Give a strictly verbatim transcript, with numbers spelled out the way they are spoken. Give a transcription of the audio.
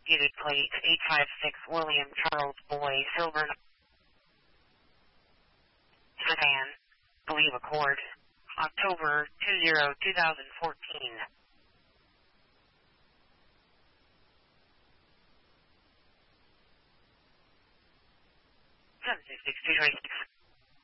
undisputed plate eight five six William Charles Boy, silver sedan, believe Accord, October twentieth, twenty fourteen. seven six six two twenty-six.